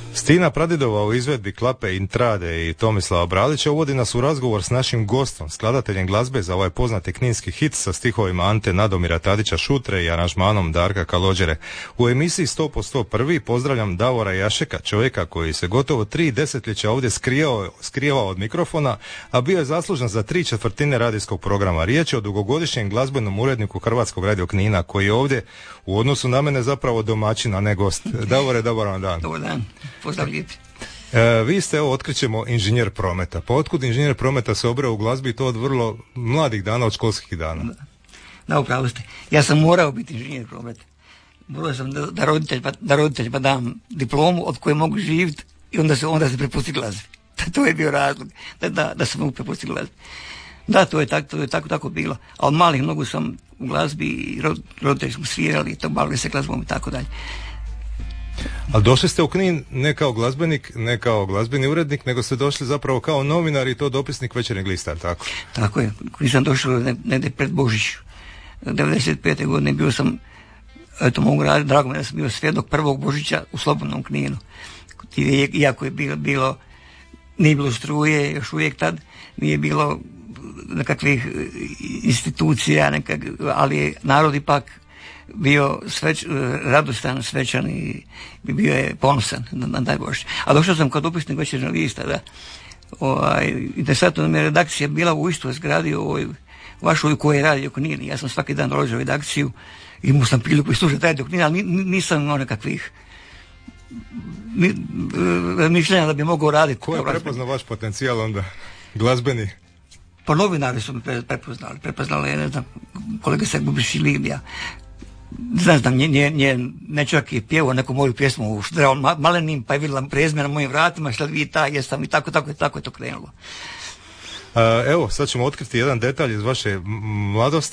Stina Pradidova u izvedbi Klape Intrade i Tomislava Bralića uvodi nas u razgovor s našim gostom, skladateljem glazbe za ovaj poznati kninski hit sa stihovima Ante Nadomira Tadića Šutre i aranžmanom Darka Kalođere. U emisiji 100% prvi pozdravljam Davora Jašeka, čovjeka koji se gotovo 3 desetljeća ovdje skrivao od mikrofona, a bio je zaslužan za 3/4 radijskog programa. Riječ je o dugogodišnjem glazbenom uredniku Hrvatskog radio Knina, koji je ovdje u odnosu na mene zapravo domaćin, a ne gost. Davore, dobar vam dan. Dobar dan. Pozdrav lijepi. Vi ste, evo, otkrićemo inženjer prometa. Pa otkud inženjer prometa se obreo u glazbi, to od vrlo mladih dana, od školskih dana? Da, upravo ste. Ja sam morao biti inženjer prometa. Morao sam da roditeljima dam diplomu od koje mogu živjeti i onda se prepusti glazbi. To je bio razlog da se mogu prepustiti glazbi. Da, to je tako bilo. A od malih nogu sam u glazbi i roditelji smo svirali, to bavili se glazbom i tako dalje. Ali došli ste u Knin ne kao glazbenik, ne kao glazbeni urednik, nego ste došli zapravo kao novinar i to dopisnik Večernjeg lista, tako? Tako je. Nisam došao negdje pred Božić. 95. godine bio sam, eto mogu raditi, drago mi da sam bio svjedok prvog Božića u Slobodnom Kninu. Iako je bilo, nije bilo struje, još uvijek tad, nije bilo nekakvih institucija, ali je narod ipak bio radostan, svečan i bio je ponosan na taj Božić. A došao sam kao dopisnik Večernjeg lista, da. Interesantno nam je redakcija bila u istoj zgradi vašoj u kojoj radi u Knini. Ja sam svaki dan dolazio u redakciju, imao sam priliku slušati radio Knina, ali nisam imao nekakvih mišljenja da bi mogao raditi. Ko je prepoznao vaš potencijal onda, glazbeni? Pa novinari su me prepoznali, ne znam, kolega Srbubić i Livija. Ne znam, ne čovjek je pjevao neku moju pjesmu u Štravom Malenim, pa je vidjela prezme na mojim vratima, šta vi ta jesam i tako je to krenulo. Evo, sad ćemo otkriti jedan detalj iz vaše mladosti.